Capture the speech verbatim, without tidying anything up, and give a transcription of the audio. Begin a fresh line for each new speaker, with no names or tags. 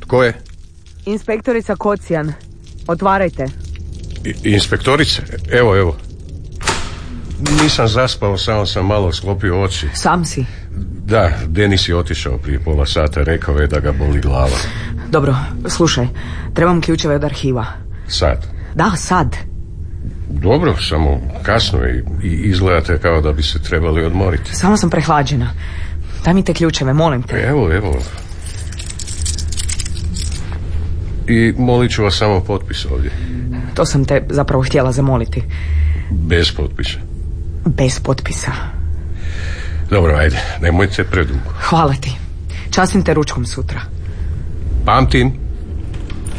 Tko je?
Inspektorica Kocijan. Otvarajte.
I, inspektorice? Evo, evo. Nisam zaspao, samo sam malo sklopio oči.
Sam si?
Da, Denis je otišao prije pola sata, rekao je da ga boli glava.
Dobro, slušaj, trebam ključeve od arhiva.
Sad?
Da, sad.
Dobro, samo kasno je i izgledate kao da bi se trebali odmoriti.
Samo sam prehlađena. Daj mi te ključeve, molim te.
Evo, evo. I molit ću vas samo potpis ovdje.
To sam te zapravo htjela zamoliti.
Bez potpisa?
Bez potpisa.
Dobro, ajde, nemojte predugo.
Hvala ti. Častim te ručkom sutra.
Pamtim.